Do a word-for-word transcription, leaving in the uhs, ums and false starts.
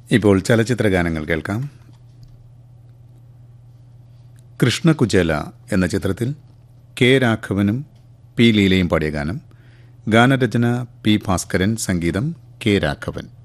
ഇപ്പോൾ ചലച്ചിത്ര ഗാനങ്ങൾ കേൾക്കാം. കൃഷ്ണകുചേല എന്ന ചിത്രത്തിൽ കെ രാഘവനും പി ലീലയും പാടിയ ഗാനം. ഗാനരചന പി ഭാസ്കരൻ, സംഗീതം കെ രാഘവൻ.